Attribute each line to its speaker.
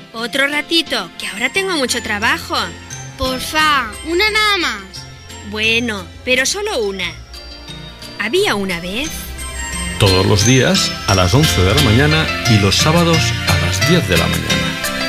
Speaker 1: Otro ratito, que ahora tengo mucho trabajo.
Speaker 2: Porfa, una nada más.
Speaker 1: Bueno, pero solo una. Había una vez...
Speaker 3: Todos los días a las 11 de la mañana y los sábados a las 10 de la mañana.